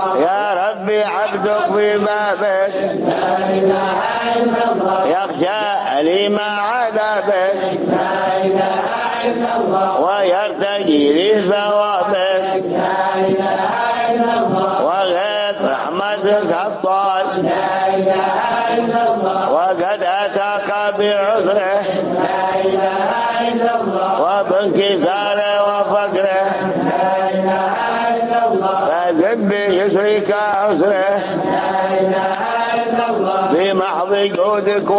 يا ربي عبدك في بابك يخشى أليم عذابك ويرتجي لثوابك وغيث رحمتك الطال وقد أتاك بعذره وبانكساره وفقره فذب بيسرك عسره بمحض جودك